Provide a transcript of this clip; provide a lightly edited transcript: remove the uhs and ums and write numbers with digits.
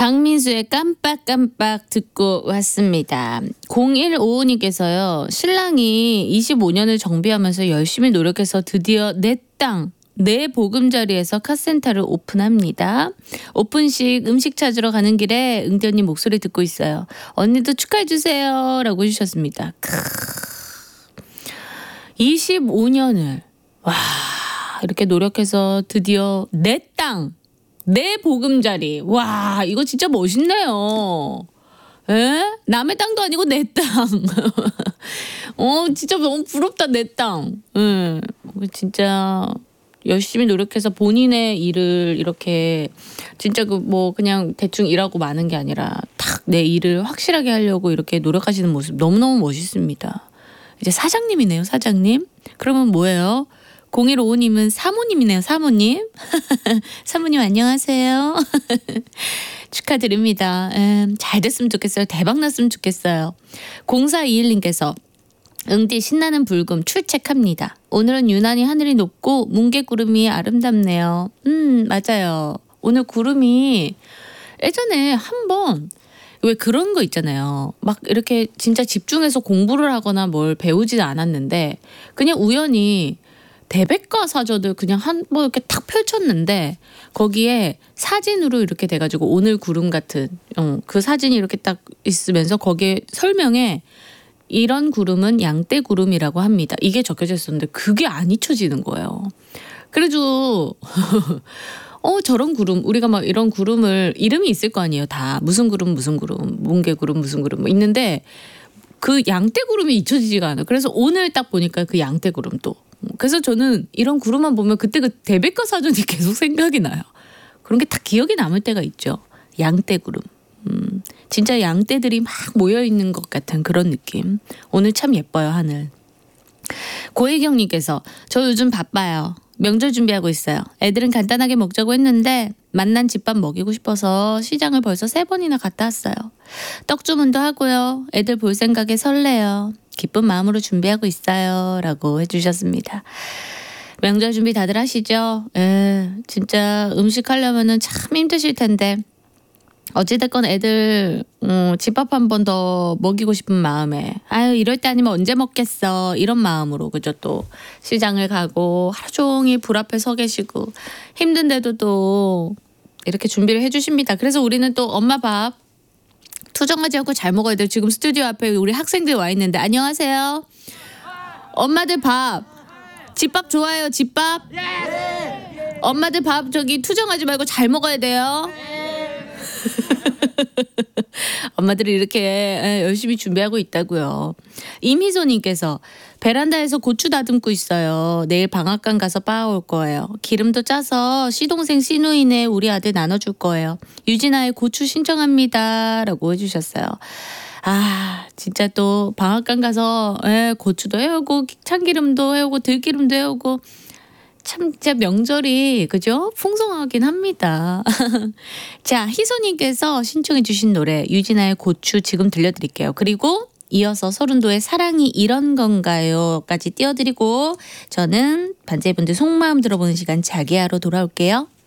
박민수의 깜빡깜빡 듣고 왔습니다. 0155님께서요. 신랑이 25년을 정비하면서 열심히 노력해서 드디어 내 땅, 내 보금자리에서 카센터를 오픈합니다. 오픈식 음식 찾으러 가는 길에 응대 언니 목소리 듣고 있어요. 언니도 축하해주세요 라고 해주셨습니다. 25년을 와 이렇게 노력해서 드디어 내 땅, 내 보금자리. 와 이거 진짜 멋있네요. 에? 남의 땅도 아니고 내 땅. 진짜 너무 부럽다 내 땅. 진짜 열심히 노력해서 본인의 일을 이렇게 진짜 그냥 대충 일하고 마는 게 아니라 딱 내 일을 확실하게 하려고 이렇게 노력하시는 모습 너무너무 멋있습니다. 이제 사장님이네요, 사장님. 그러면 뭐예요? 0155님은 사모님이네요, 사모님. 사모님 안녕하세요. 축하드립니다. 잘 됐으면 좋겠어요. 대박 났으면 좋겠어요. 0421님께서 응디 신나는 불금 출첵합니다. 오늘은 유난히 하늘이 높고 뭉게구름이 아름답네요. 맞아요. 오늘 구름이 예전에 한번 왜 그런 거 있잖아요. 막 이렇게 진짜 집중해서 공부를 하거나 뭘 배우지는 않았는데 그냥 우연히 대백과 사전을 그냥 한번 이렇게 탁 펼쳤는데 거기에 사진으로 이렇게 돼가지고 오늘 구름 같은 그 사진이 이렇게 딱 있으면서 거기에 설명에 이런 구름은 양떼구름이라고 합니다. 이게 적혀져 있었는데 그게 안 잊혀지는 거예요. 그래도 저런 구름 우리가 막 이런 구름을 이름이 있을 거 아니에요. 다 무슨 구름 뭉게구름 무슨 구름 뭐 있는데 그 양떼구름이 잊혀지지가 않아요. 그래서 오늘 딱 보니까 그 양떼구름도 그래서 저는 이런 구름만 보면 그때 그 대백과 사전이 계속 생각이 나요. 그런 게 다 기억에 남을 때가 있죠. 양떼구름. 진짜 양떼들이 막 모여있는 것 같은 그런 느낌. 오늘 참 예뻐요, 하늘. 고혜경님께서 저 요즘 바빠요. 명절 준비하고 있어요. 애들은 간단하게 먹자고 했는데 만난 집밥 먹이고 싶어서 시장을 벌써 3번이나 갔다 왔어요. 떡 주문도 하고요. 애들 볼 생각에 설레요. 기쁜 마음으로 준비하고 있어요. 라고 해주셨습니다. 명절 준비 다들 하시죠? 진짜 음식 하려면은 참 힘드실 텐데 어찌됐건 애들 집밥 한 번 더 먹이고 싶은 마음에 아유 이럴 때 아니면 언제 먹겠어 이런 마음으로 그죠 또 시장을 가고 하루 종일 불 앞에 서 계시고 힘든데도 또 이렇게 준비를 해주십니다. 그래서 우리는 또 엄마 밥 투정하지 않고 잘 먹어야 돼요. 지금 스튜디오 앞에 우리 학생들 와 있는데 안녕하세요. 엄마들 밥 집밥 좋아요 집밥? 엄마들 밥 저기 투정하지 말고 잘 먹어야 돼요. 엄마들이 이렇게 열심히 준비하고 있다고요. 임희소님께서 베란다에서 고추 다듬고 있어요. 내일 방앗간 가서 빻아올 거예요. 기름도 짜서 시동생 시누이네 우리 아들 나눠줄 거예요. 유진아의 고추 신청합니다. 라고 해주셨어요. 아 진짜 또 방앗간 가서 고추도 해오고 참기름도 해오고 들기름도 해오고 참 진짜 명절이 그죠? 풍성하긴 합니다. 자 희소님께서 신청해 주신 노래 유진아의 고추 지금 들려드릴게요. 그리고 이어서 서른도의 사랑이 이런 건가요? 까지 띄워드리고 저는 반제분들 속마음 들어보는 시간 자기야로 돌아올게요.